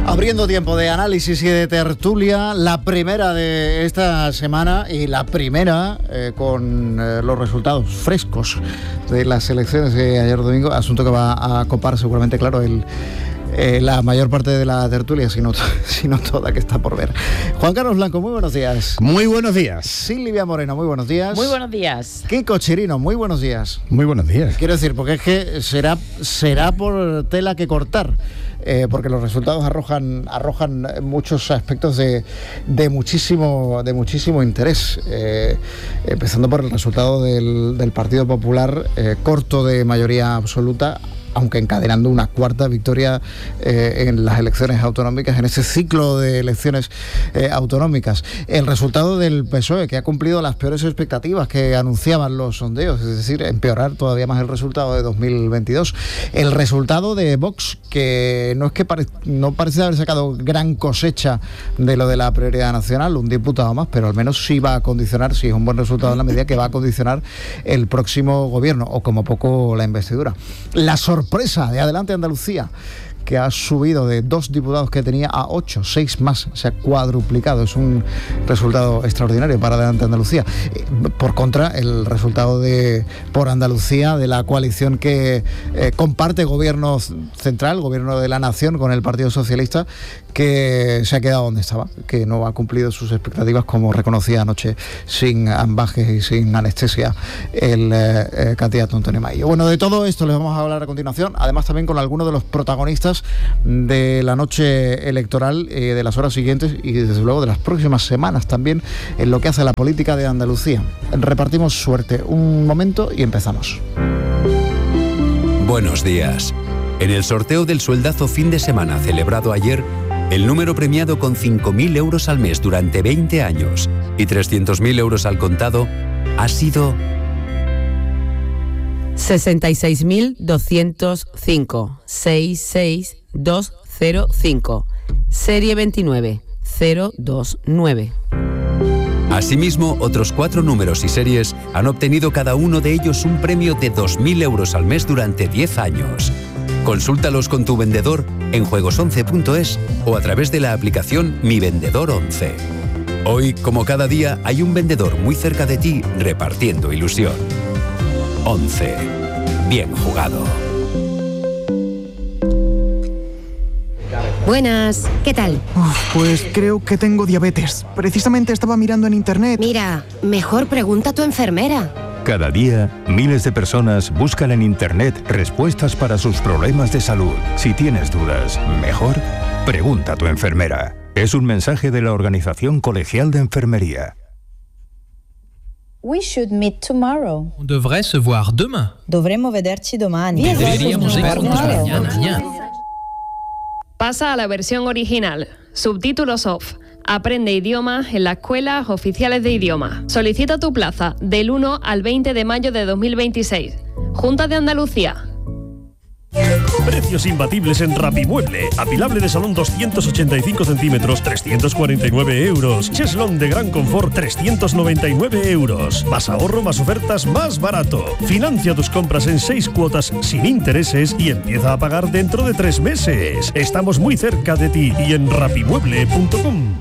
Abriendo tiempo de análisis y de tertulia, la primera de esta semana y la primera con los resultados frescos de las elecciones de ayer domingo, asunto que va a copar seguramente, claro, la mayor parte de la tertulia, si no toda, que está por ver. Juan Carlos Blanco, muy buenos días. Muy buenos días. Silvia Moreno, muy buenos días. Muy buenos días. Kiko Chirino, muy buenos días. Muy buenos días. Quiero decir, porque es que será por tela que cortar, porque los resultados arrojan muchos aspectos de muchísimo interés, empezando por el resultado del Partido Popular, corto de mayoría absoluta, aunque encadenando una cuarta victoria en las elecciones autonómicas, en ese ciclo de elecciones autonómicas. El resultado del PSOE, que ha cumplido las peores expectativas que anunciaban los sondeos, es decir, empeorar todavía más el resultado de 2022. El resultado de Vox, que no parece haber sacado gran cosecha de lo de la prioridad nacional, un diputado más, pero al menos sí va a condicionar, sí es un buen resultado en la medida que va a condicionar el próximo gobierno, o como poco la investidura. La sorpresa de Adelante Andalucía, que ha subido de 2 diputados que tenía a 8, 6 más, se ha cuadruplicado. Es un resultado extraordinario para Adelante Andalucía. Por contra, el resultado por Andalucía, de la coalición que comparte gobierno central, gobierno de la nación, con el Partido Socialista, que se ha quedado donde estaba, que no ha cumplido sus expectativas, como reconocía anoche, sin ambajes y sin anestesia, el candidato Antonio Maillo. Bueno, de todo esto les vamos a hablar a continuación, además también con algunos de los protagonistas de la noche electoral, de las horas siguientes y desde luego de las próximas semanas también, en lo que hace a la política de Andalucía. Repartimos suerte. Un momento y empezamos. Buenos días. En el sorteo del sueldazo fin de semana celebrado ayer, el número premiado con 5.000 euros al mes durante 20 años y 300.000 euros al contado ha sido 66.205, 66205, serie 29029. Asimismo, otros 4 números y series han obtenido cada uno de ellos un premio de 2.000 euros al mes durante 10 años. Consúltalos con tu vendedor en juegos11.es o a través de la aplicación Mi Vendedor 11. Hoy, como cada día, hay un vendedor muy cerca de ti repartiendo ilusión. 11. Bien jugado. Buenas, ¿qué tal? Pues creo que tengo diabetes. Precisamente estaba mirando en internet. Mira, mejor pregunta a tu enfermera. Cada día, miles de personas buscan en internet respuestas para sus problemas de salud. Si tienes dudas, mejor pregunta a tu enfermera. Es un mensaje de la Organización Colegial de Enfermería. We should meet tomorrow. On devrait se voir demain. Dovremmo vederci domani. Deberíamos vernos mañana. Pasa a la versión original. Subtítulos off. Aprende idiomas en las escuelas oficiales de idioma. Solicita tu plaza del 1 al 20 de mayo de 2026. Junta de Andalucía. Precios imbatibles en Rapimueble. Apilable de salón 285 centímetros, 349 euros. Cheslón de gran confort, 399 euros. Más ahorro, más ofertas, más barato. Financia tus compras en 6 cuotas sin intereses y empieza a pagar dentro de 3 meses. Estamos muy cerca de ti y en rapimueble.com.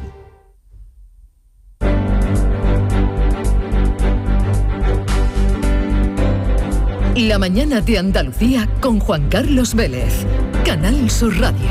La mañana de Andalucía con Juan Carlos Vélez, Canal Sur Radio.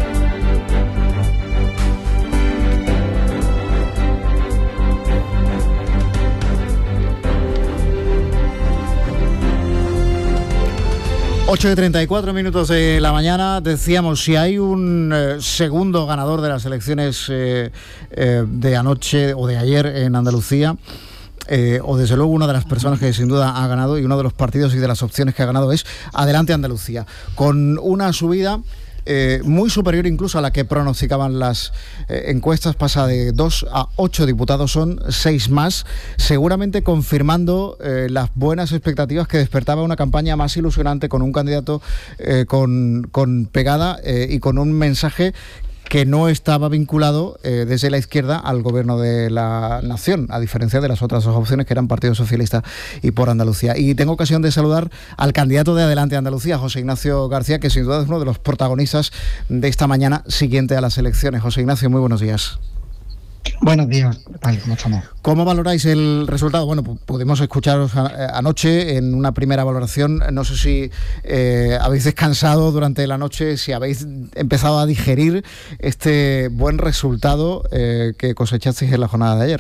Ocho y 34 minutos de la mañana. Decíamos, si hay un segundo ganador de las elecciones de anoche o de ayer en Andalucía, o desde luego una de las personas que sin duda ha ganado, y uno de los partidos y de las opciones que ha ganado, es Adelante Andalucía, con una subida muy superior incluso a la que pronosticaban las encuestas. Pasa de 2 a 8 diputados, son 6 más, seguramente confirmando las buenas expectativas que despertaba una campaña más ilusionante, con un candidato con pegada y con un mensaje que no estaba vinculado desde la izquierda al gobierno de la nación, a diferencia de las otras dos opciones que eran Partido Socialista y Por Andalucía. Y tengo ocasión de saludar al candidato de Adelante Andalucía, José Ignacio García, que sin duda es uno de los protagonistas de esta mañana siguiente a las elecciones. José Ignacio, muy buenos días. Buenos días, ¿cómo estamos? ¿Cómo valoráis el resultado? Bueno, pudimos escucharos anoche en una primera valoración. No sé si habéis descansado durante la noche, si habéis empezado a digerir este buen resultado que cosechasteis en la jornada de ayer.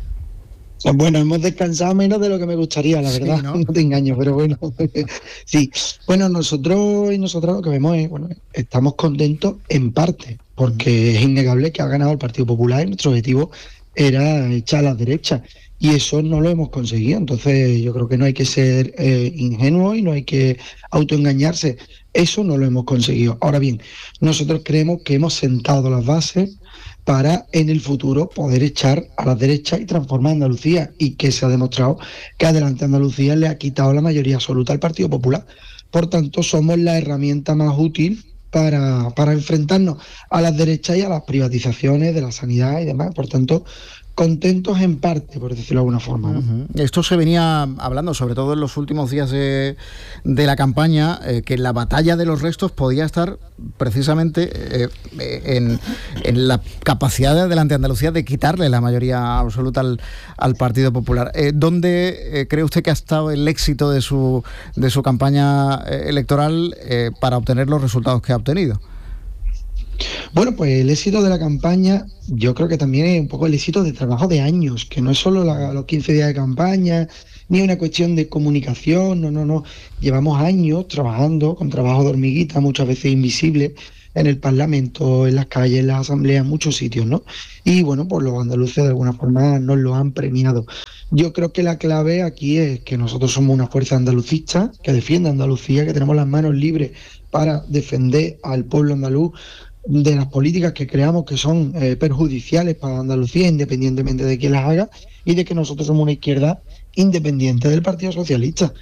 Bueno, hemos descansado menos de lo que me gustaría, la verdad, no te engaño, pero bueno, sí. Bueno, nosotros y nosotras lo que vemos es, bueno, estamos contentos en parte, porque es innegable que ha ganado el Partido Popular y nuestro objetivo era echar a la derecha, y eso no lo hemos conseguido. Entonces yo creo que no hay que ser ingenuo y no hay que autoengañarse, eso no lo hemos conseguido. Ahora bien, nosotros creemos que hemos sentado las bases para en el futuro poder echar a la derecha y transformar Andalucía, y que se ha demostrado que Adelante Andalucía le ha quitado la mayoría absoluta al Partido Popular. Por tanto, somos la herramienta más útil para enfrentarnos a las derechas y a las privatizaciones de la sanidad y demás. Por tanto, contentos en parte, por decirlo de alguna forma, ¿no? Esto se venía hablando, sobre todo en los últimos días de la campaña, que la batalla de los restos podía estar precisamente en la capacidad de Adelante Andalucía de quitarle la mayoría absoluta al Partido Popular. ¿Dónde cree usted que ha estado el éxito de su campaña electoral para obtener los resultados que ha obtenido? Bueno, pues el éxito de la campaña yo creo que también es un poco el éxito de trabajo de años, que no es solo los 15 días de campaña, ni una cuestión de comunicación, no. Llevamos años trabajando con trabajo de hormiguita, muchas veces invisible, en el Parlamento, en las calles, en las asambleas, en muchos sitios, ¿no? Y bueno, pues los andaluces de alguna forma nos lo han premiado. Yo creo que la clave aquí es que nosotros somos una fuerza andalucista que defiende a Andalucía, que tenemos las manos libres para defender al pueblo andaluz de las políticas que creamos que son perjudiciales para Andalucía, independientemente de quién las haga, y de que nosotros somos una izquierda independiente del Partido Socialista.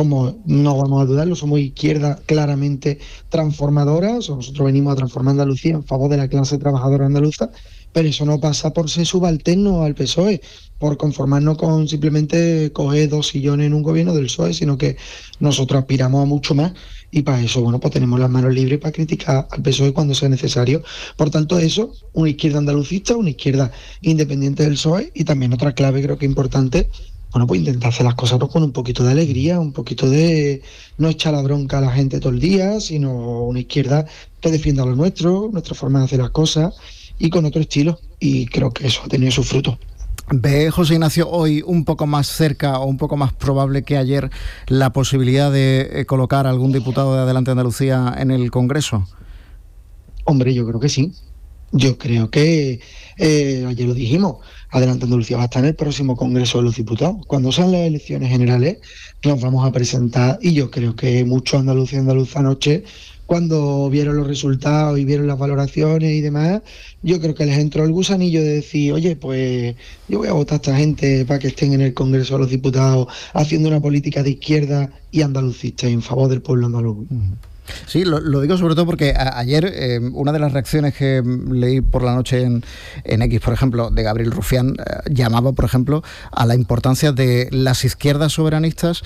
No vamos a dudarlo, somos izquierda claramente transformadora. Nosotros venimos a transformar Andalucía en favor de la clase trabajadora andaluza, pero eso no pasa por ser subalterno al PSOE, por conformarnos con simplemente coger 2 sillones en un gobierno del PSOE, sino que nosotros aspiramos a mucho más, y para eso, bueno, pues tenemos las manos libres para criticar al PSOE cuando sea necesario. Por tanto, eso, una izquierda andalucista, una izquierda independiente del PSOE, y también otra clave creo que importante, bueno, pues intentar hacer las cosas pues con un poquito de alegría, un poquito de no echar la bronca a la gente todo el día, sino una izquierda que defienda lo nuestro, nuestra forma de hacer las cosas, y con otro estilo, y creo que eso ha tenido sus frutos. ¿Ve, José Ignacio, hoy un poco más cerca o un poco más probable que ayer la posibilidad de colocar a algún diputado de Adelante Andalucía en el Congreso? Hombre, yo creo que sí. Yo creo que, ayer lo dijimos, Adelante Andalucía va a estar en el próximo Congreso de los Diputados. Cuando sean las elecciones generales nos vamos a presentar, y yo creo que muchos andaluces y andaluzas anoche, cuando vieron los resultados y vieron las valoraciones y demás, yo creo que les entró el gusanillo de decir, oye, pues yo voy a votar a esta gente para que estén en el Congreso de los Diputados haciendo una política de izquierda y andalucista en favor del pueblo andaluz. Sí, lo digo sobre todo porque ayer una de las reacciones que leí por la noche en X, por ejemplo, de Gabriel Rufián, llamaba, por ejemplo, a la importancia de las izquierdas soberanistas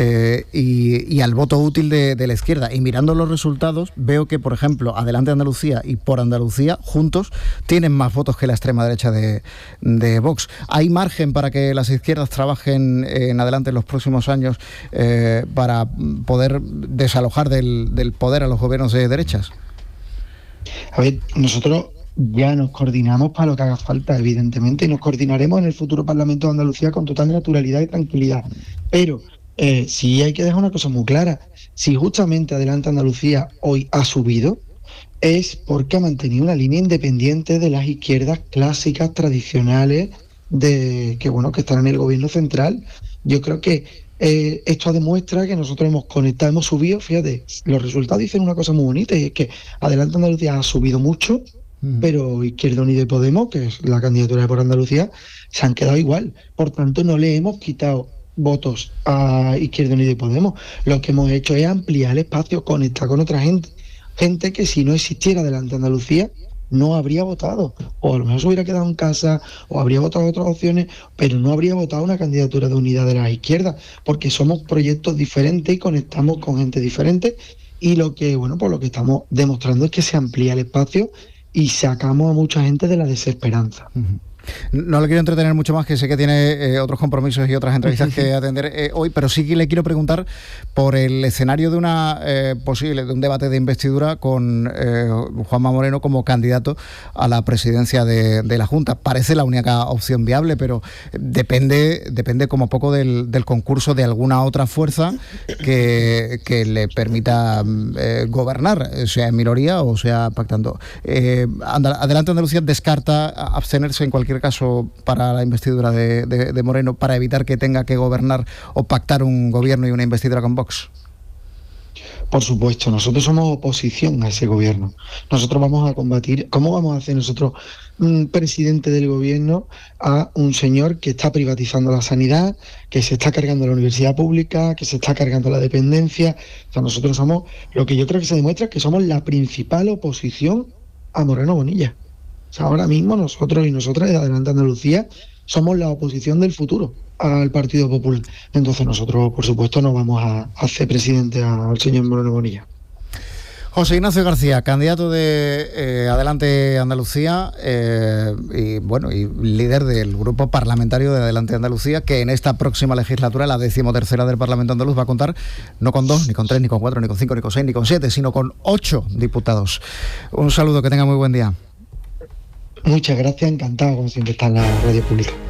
y al voto útil de la izquierda. Y mirando los resultados, veo que, por ejemplo, Adelante Andalucía y Por Andalucía, juntos, tienen más votos que la extrema derecha de Vox. ¿Hay margen para que las izquierdas trabajen en adelante en los próximos años para poder desalojar del poder a los gobiernos de derechas? A ver, nosotros ya nos coordinamos para lo que haga falta, evidentemente, y nos coordinaremos en el futuro Parlamento de Andalucía con total naturalidad y tranquilidad. Pero sí hay que dejar una cosa muy clara: si justamente Adelante Andalucía hoy ha subido, es porque ha mantenido una línea independiente de las izquierdas clásicas, tradicionales, que están en el gobierno central. Yo creo que esto demuestra que nosotros hemos conectado, hemos subido. Fíjate, los resultados dicen una cosa muy bonita, y es que Adelante Andalucía ha subido mucho, pero Izquierda Unida y Podemos, que es la candidatura de Por Andalucía, se han quedado igual. Por tanto, no le hemos quitado votos a Izquierda Unida y Podemos. Lo que hemos hecho es ampliar el espacio, conectar con otra gente que si no existiera Adelante Andalucía no habría votado, o a lo mejor se hubiera quedado en casa, o habría votado otras opciones, pero no habría votado una candidatura de unidad de las izquierdas, porque somos proyectos diferentes y conectamos con gente diferente, y lo que estamos demostrando es que se amplía el espacio y sacamos a mucha gente de la desesperanza. No le quiero entretener mucho más, que sé que tiene otros compromisos y otras entrevistas que atender hoy, pero sí que le quiero preguntar por el escenario de de un debate de investidura con Juanma Moreno como candidato a la presidencia de la Junta. Parece la única opción viable, pero depende como poco del concurso de alguna otra fuerza que le permita gobernar, sea en minoría o sea pactando. Adelante Andalucía descarta abstenerse en cualquier caso para la investidura de Moreno, para evitar que tenga que gobernar o pactar un gobierno y una investidura con Vox. Por supuesto, nosotros somos oposición a ese gobierno. Nosotros vamos a combatir. ¿Cómo vamos a hacer nosotros presidente del gobierno a un señor que está privatizando la sanidad, que se está cargando la universidad pública, que se está cargando la dependencia? O sea, nosotros somos, lo que yo creo que se demuestra, que somos la principal oposición a Moreno Bonilla. O sea, ahora mismo nosotros y nosotras de Adelante Andalucía somos la oposición del futuro al Partido Popular. Entonces nosotros, por supuesto, no vamos a hacer presidente al señor Moreno Bonilla. José Ignacio García, candidato de Adelante Andalucía y líder del grupo parlamentario de Adelante Andalucía, que en esta próxima legislatura, la 13ª del Parlamento andaluz, va a contar no con 2, ni con 3, ni con 4, ni con 5, ni con 6, ni con 7, sino con 8 diputados. Un saludo, que tenga muy buen día. Muchas gracias, encantado como siempre está en la radio pública.